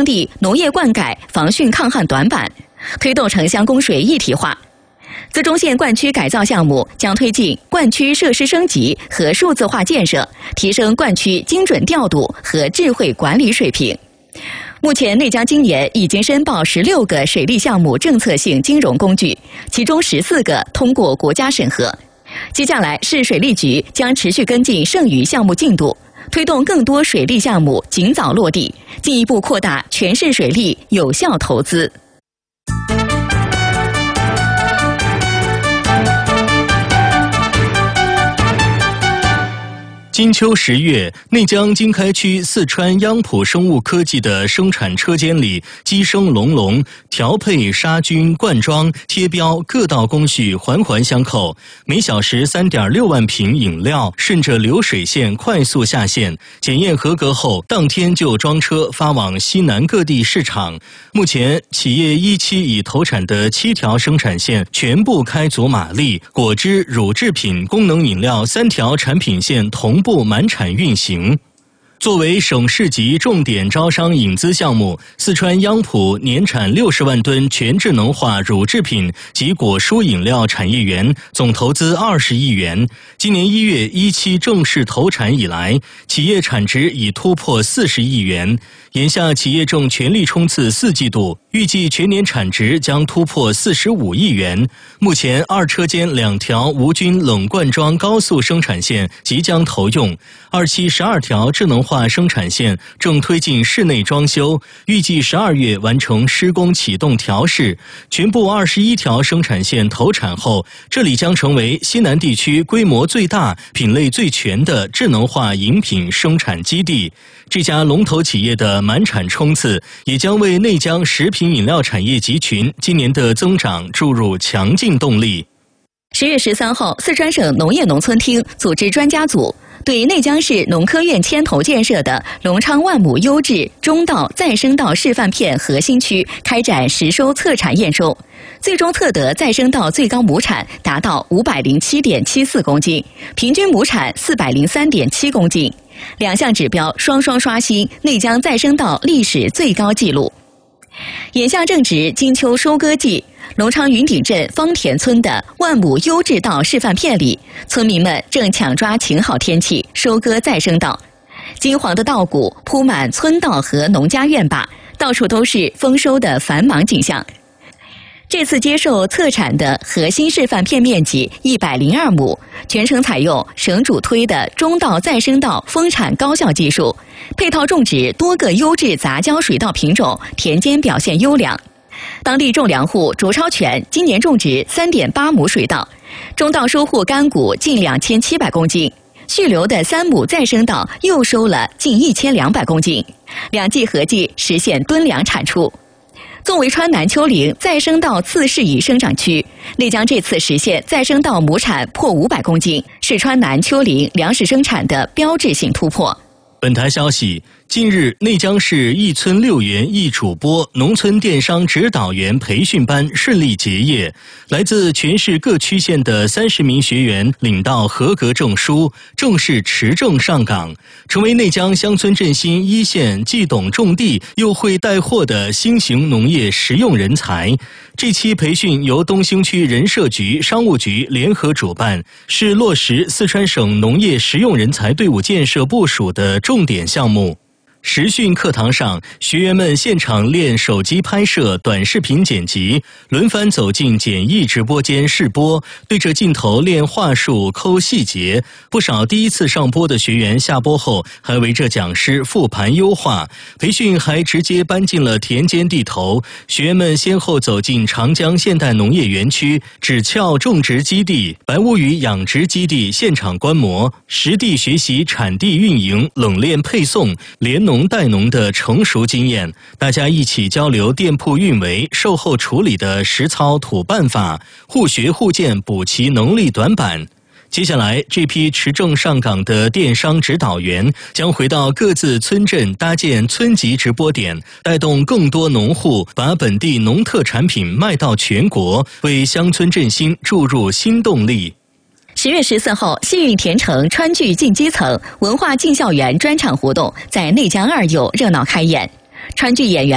地农业灌溉、防汛抗旱短板，推动城乡供水一体化。资中县灌区改造项目将推进灌区设施升级和数字化建设，提升灌区精准调度和智慧管理水平。目前，内江今年已经申报16个水利项目政策性金融工具，其中14个通过国家审核。接下来，市水利局将持续跟进剩余项目进度，推动更多水利项目尽早落地，进一步扩大全市水利有效投资。 金秋10月，内江经开区四川央普生物科技的生产车间里，机声隆隆，调配、杀菌、灌装、贴标各道工序环环相扣。每小时3.6万瓶饮料顺着流水线快速下线，检验合格后，当天就装车发往西南各地市场。目前，企业一期已投产的7条生产线全部开足马力，果汁、乳制品、功能饮料3条产品线同步满产运行。作为省市级重点招商引资项目，四川央普年产60万吨全智能化乳制品及果蔬饮料产业园，总投资20亿元。今年1月1期正式投产以来，企业产值已突破40亿元。眼下企业正全力冲刺4季度，预计全年产值将突破45亿元。目前2车间2条无菌冷灌装高速生产线即将投用，2期12条智能化生产线正推进室内装修，预计12月完成施工启动调试。全部21条生产线投产后，这里将成为西南地区规模最大、品类最全的智能化饮品生产基地。这家龙头企业的满产冲刺，也将为内江食品饮料产业集群今年的增长注入强劲动力。 10月13号，四川省农业农村厅组织专家组对内江市农科院牵头建设的隆昌万亩优质中稻再生稻示范片核心区开展实收测产验收，最终测得再生稻最高亩产达到507.74公斤，平均亩产403.7公斤，2项指标双双刷新内江再生稻历史最高纪录。眼下正值金秋收割季，隆昌云顶镇方田村的万亩优质稻示范片里，村民们正抢抓晴好天气收割再生稻。金黄的稻谷铺满村道和农家院坝，到处都是丰收的繁忙景象。这次接受测产的核心示范片面积102亩，全程采用省主推的中稻再生稻丰产高效技术，配套种植多个优质杂交水稻品种，田间表现优良。当地种粮户卓超全今年种植3.8亩水稻，中稻收获干谷近2700公斤，续留的3亩再生稻又收了近1200公斤，2季合计实现吨粮产出。作为川南丘陵再生稻次适宜生长区，内江这次实现再生稻亩产破500公斤，是川南丘陵粮食生产的标志性突破。 本台消息，近日，内江市一村6园一主播农村电商指导员培训班顺利结业，来自全市各区县的30名学员领到合格证书，正式持证上岗，成为内江乡村振兴一线既懂种地又会带货的新型农业实用人才。这期培训由东兴区人社局、商务局联合主办，是落实四川省农业实用人才队伍建设部署的重点项目。实训课堂上，学员们现场练手机拍摄、短视频剪辑，轮番走进简易直播间试播，对着镜头练话术、抠细节。不少第一次上播的学员下播后，还围着讲师复盘优化。培训还直接搬进了田间地头，学员们先后走进长江现代农业园区、枳壳种植基地、白乌鱼养殖基地现场观摩，实地学习产地运营、冷链配送、联农代农的成熟经验，大家一起交流店铺运维、售后处理的实操土办法，互学互鉴，补齐能力短板。接下来，这批持证上岗的电商指导员将回到各自村镇搭建村级直播点，带动更多农户把本地农特产品卖到全国，为乡村振兴注入新动力。 10月14号，幸运田城川剧进基层文化进校园专场活动在内江2幼热闹开演，川剧演员